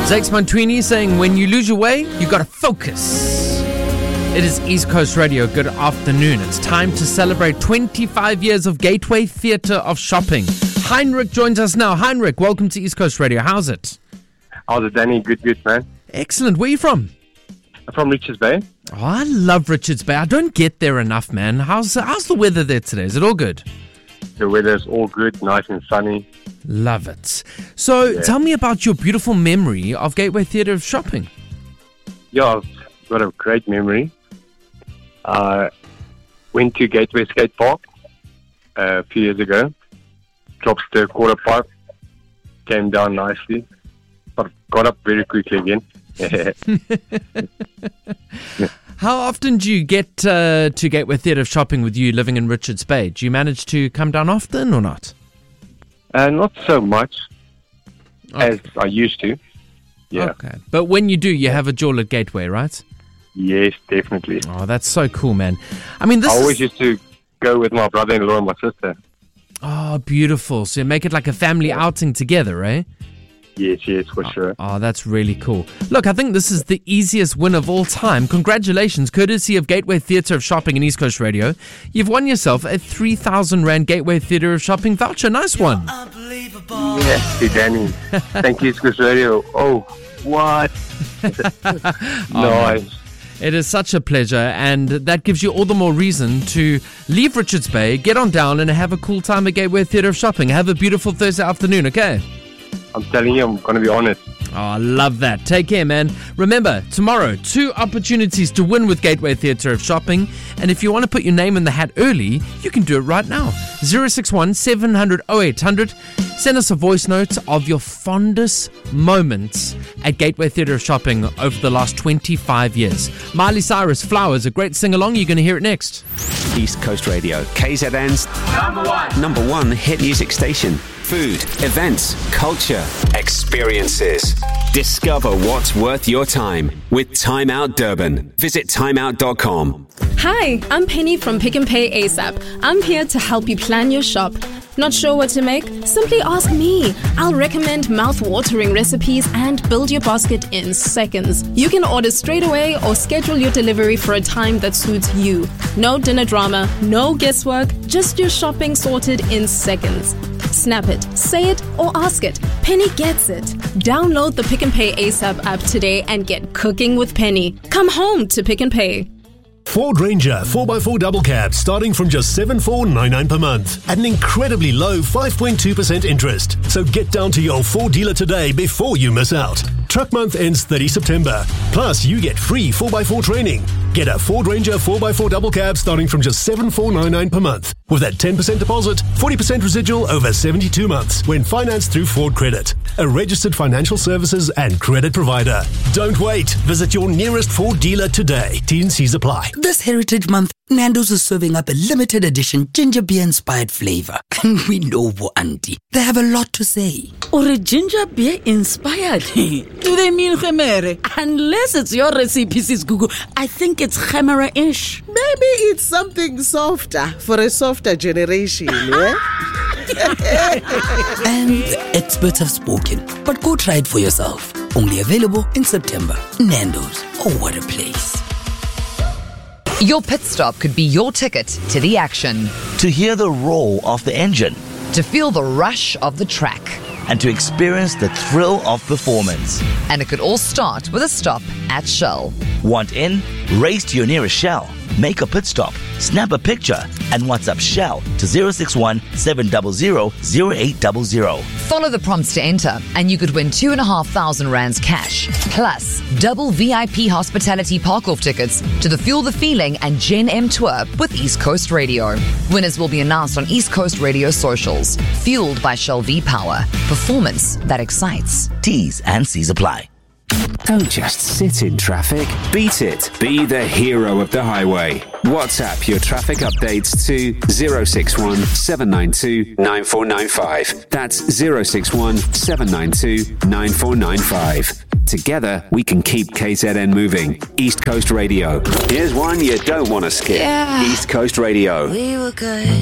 Zakes Mantwini saying, when you lose your way, you got to focus. It is East Coast Radio. Good afternoon. It's time to celebrate 25 years of Gateway Theatre of Shopping. Heinrich joins us now. Heinrich, welcome to East Coast Radio. How's it? How's it, Danny? Good, man. Excellent. Where are you from? I'm from Richards Bay. Oh, I love Richards Bay. I don't get there enough, man. How's the weather there today? Is it all good? The weather's all good, nice and sunny. Love it. So Tell me about your beautiful memory of Gateway Theatre of Shopping. Yeah, I've got a great memory. Went to Gateway Skate Park a few years ago. Dropped to 5:15. Came down nicely. But got up very quickly again. How often do you get to Gateway Theatre of Shopping with you living in Richards Bay? Do you manage to come down often or not? Not so much as I used to. Yeah. Okay. But when you do, you have a jewel at Gateway, right? Yes, definitely. Oh, that's so cool, man. I mean, I always used to go with my brother-in-law and my sister. Oh, beautiful. So you make it like a family outing together, eh? Yes, for sure. Oh, that's really cool. Look, I think this is the easiest win of all time. Congratulations, courtesy of Gateway Theatre of Shopping and East Coast Radio. You've won yourself a 3,000 Rand Gateway Theatre of Shopping voucher. Nice one. Yes, Danny. Thank you, East Coast Radio. Oh, what? Nice. It is such a pleasure, and that gives you all the more reason to leave Richards Bay, get on down, and have a cool time at Gateway Theatre of Shopping. Have a beautiful Thursday afternoon, okay? I'm telling you, I'm going to be honest. Oh, I love that. Take care, man. Remember, tomorrow, 2 opportunities to win with Gateway Theatre of Shopping. And if you want to put your name in the hat early, you can do it right now. 061 700 0800. Send us a voice note of your fondest moments at Gateway Theatre of Shopping over the last 25 years. Miley Cyrus, Flowers, a great sing-along. You're going to hear it next. East Coast Radio, KZN's number one hit music station. Food, events, culture, experiences. Discover what's worth your time with Time Out Durban. Visit timeout.com. Hi, I'm Penny from Pick n Pay ASAP. I'm here to help you plan your shop. Not sure what to make? Simply ask me. I'll recommend mouth-watering recipes and build your basket in seconds. You can order straight away or schedule your delivery for a time that suits you. No dinner drama, no guesswork, just your shopping sorted in seconds. Snap it, say it, or ask it. Penny gets it. Download the Pick n Pay ASAP app today and get cooking with Penny. Come home to Pick n Pay. Ford Ranger 4x4 double cab starting from just $7,499 per month at an incredibly low 5.2% interest. So get down to your Ford dealer today before you miss out. Truck month ends 30 September. Plus, you get free 4x4 training. Get a Ford Ranger 4x4 double cab starting from just $7,499 per month. With that 10% deposit, 40% residual over 72 months when financed through Ford Credit, a registered financial services and credit provider. Don't wait. Visit your nearest Ford dealer today. T&Cs apply. This Heritage Month, Nando's is serving up a limited edition ginger beer inspired flavor. And we know for Auntie, they have a lot to say. Or a ginger beer inspired? Do they mean Khemere? Unless it's your recipe, Sis Gugu, I think it's Khemera-ish. Maybe it's something softer for a softer generation, yeah? And the experts have spoken. But go try it for yourself. Only available in September. Nando's. Oh, what a place. Your pit stop could be your ticket to the action. To hear the roar of the engine. To feel the rush of the track. And to experience the thrill of performance. And it could all start with a stop at Shell. Want in? Race to your nearest Shell. Make a pit stop, snap a picture, and WhatsApp Shell to 061 700 0800. Follow the prompts to enter, and you could win 2,500 Rands cash, plus double VIP hospitality park-off tickets to the Fuel the Feeling and Gen M tour with East Coast Radio. Winners will be announced on East Coast Radio socials. Fueled by Shell V-Power. Performance that excites. T's and C's apply. Don't just sit in traffic. Beat it. Be the hero of the highway. WhatsApp your traffic updates to 061 792 9495. That's 061 792 9495. Together, we can keep KZN moving. East Coast Radio. Here's one you don't want to skip. Yeah. East Coast Radio. We were good.